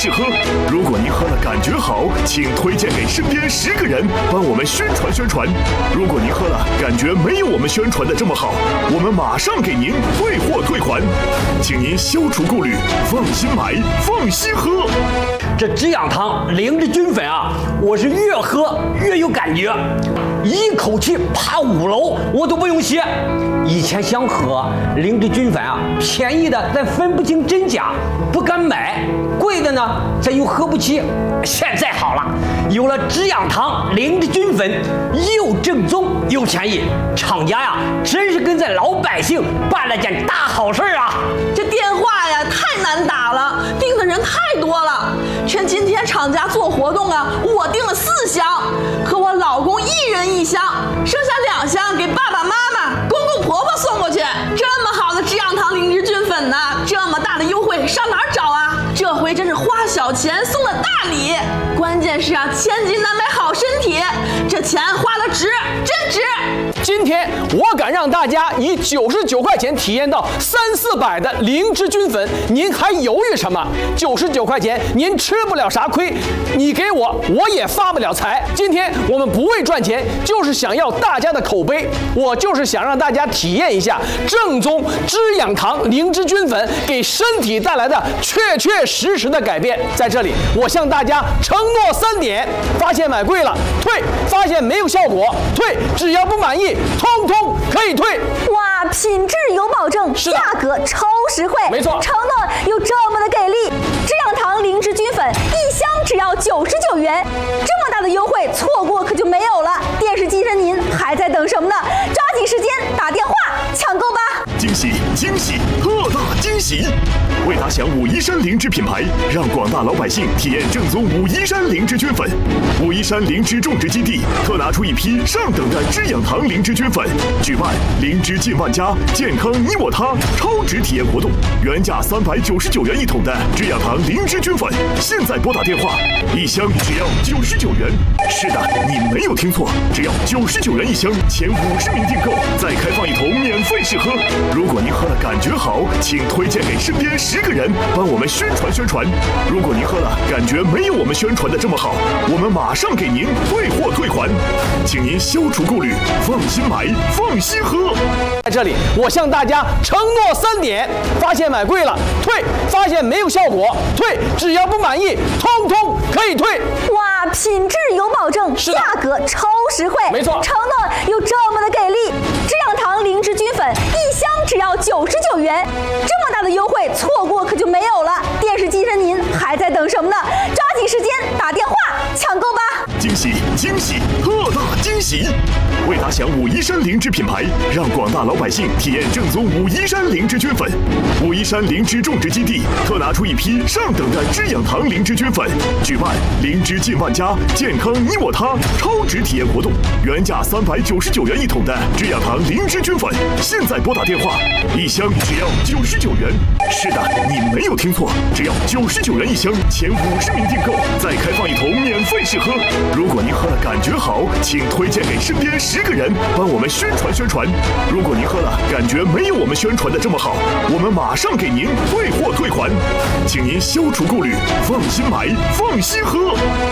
试喝。如果您喝了感觉好，请推荐给身边10个人，帮我们宣传宣传。如果您喝了感觉没有我们宣传的这么好，我们马上给您退货退款，请您消除顾虑，放心买，放心喝。 这止痒堂灵芝菌粉啊，我是越喝越有感觉，一口气爬5楼我都不用歇。以前想喝灵芝菌粉啊，便宜的咱分不清真假，不敢买；贵的呢，咱又喝不起。现在好了，有了止痒堂灵芝菌粉，又正宗又便宜，厂家呀真是跟咱老百姓办了件大好事啊！ 这电话呀太难打了，订的人太多了。趁今天厂家做活动啊，我订了4箱，和我老公1人1箱，剩下2箱给爸爸妈妈、公公婆婆送过去。这么好的止痒堂灵芝菌粉呢，这么大的优惠上哪儿找啊？这回真是花小钱送了大礼，关键是啊，千金难买好身体，这钱花得值，真值。 今天我敢让大家以99块钱体验到300-400的灵芝菌粉，您还犹豫什么？99块钱您吃不了啥亏，你给我也发不了财。今天我们不为赚钱，就是想要大家的口碑，我就是想让大家体验一下正宗止痒堂灵芝菌粉给身体带来的确确实实的改变。在这里我向大家承诺3点：发现买贵了退，发现没有效果退，只要不满意通通可以退。 哇，品质有保证，价格超实惠， 没错， 承诺有这么的给力。止痒堂灵芝菌粉1箱只要99元，这么大的优惠错过可就没有了。电视机前您还在等什么呢？抓紧时间打电话抢购吧！ 惊喜惊喜，特大惊喜！为打响武夷山灵芝品牌，让广大老百姓体验正宗武夷山灵芝菌粉。武夷山灵芝种植基地特拿出一批上等的止痒堂灵芝菌粉，举办灵芝进万家，健康你我他超值体验活动。原价399元1桶的止痒堂灵芝菌粉，现在拨打电话，1箱只要99元。是的，你没有听错，只要99元1箱，前50名订购再开放1桶免费试喝。如果您喝了感觉好，请推荐给身边10个人，帮我们宣传宣传。如果您喝了感觉没有我们宣传的这么好，我们马上给您退货退款，请您消除顾虑，放心买，放心喝。 在这里我向大家承诺3点：发现买贵了退，发现没有效果退，只要不满意通通可以退。 哇，品质有保证，价格超实惠， 没错， 承诺有这么的给力。止痒堂灵芝菌粉1箱只要99元，这么大的优惠错过可就没有了。电视机前您还在等什么呢？抓紧时间打电话抢购吧！ 惊喜惊喜，特大惊喜！为打响武夷山灵芝品牌，让广大老百姓体验正宗武夷山灵芝菌粉。武夷山灵芝种植基地特拿出一批上等的止痒堂灵芝菌粉，举办灵芝进万家，健康你我他超值体验活动。原价399元1桶的止痒堂灵芝菌粉，现在拨打电话，1箱只要99元。是的，你没有听错，只要99元1箱，前50名订购再开放1桶免费试喝。如果您喝了感觉好，请推荐给身边10个人，帮我们宣传宣传。如果您喝了感觉没有我们宣传的这么好，我们马上给您退货退款，请您消除顾虑，放心买，放心喝。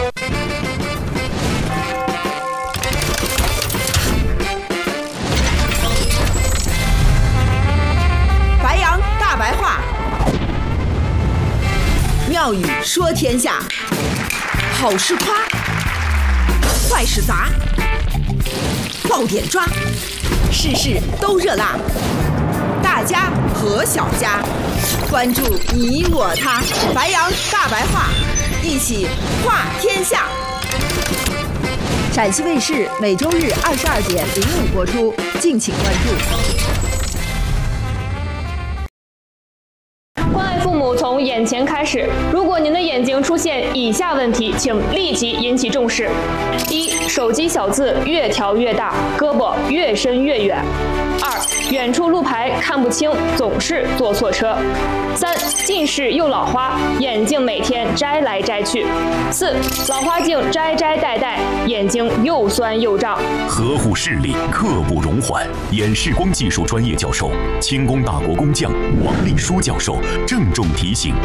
白羊大白话，妙语说天下，好事夸，坏事砸，爆点抓，事事都热辣，大家和小家，关注你我他，白羊大白话，一起话天下。陕西卫视每周日22点05播出，敬请关注。 关爱父母从眼前开始。如果您的眼睛出现以下问题，请立即引起重视：一、手机小字越调越大，胳膊越伸越远；二、远处路牌看不清，总是坐错车；三、近视又老花，眼镜每天摘来摘去；四、老花镜摘摘戴戴，眼睛又酸又胀。 呵护视力，刻不容缓。眼视光技术专业教授、清宫大国工匠王立书教授郑重提醒。